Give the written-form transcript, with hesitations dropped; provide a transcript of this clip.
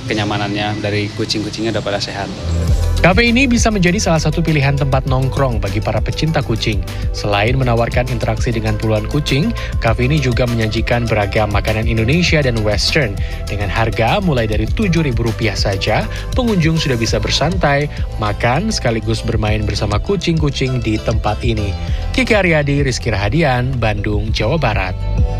kenyamanannya dari kucing-kucingnya udah pada sehat. Kafe ini bisa menjadi salah satu pilihan tempat nongkrong bagi para pecinta kucing. Selain menawarkan interaksi dengan puluhan kucing, kafe ini juga menyajikan beragam makanan Indonesia dan Western. Dengan harga mulai dari Rp7.000 saja, pengunjung sudah bisa bersantai, makan, sekaligus bermain bersama kucing-kucing di tempat ini. Kiki Aryadi, Rizky Rahadian, Bandung, Jawa Barat.